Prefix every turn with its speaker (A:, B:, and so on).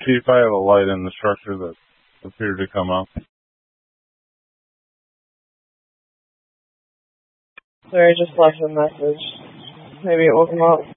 A: Chief, I have a light in the structure that appeared to come up.
B: Sorry, I just left a message. Maybe it woke him up.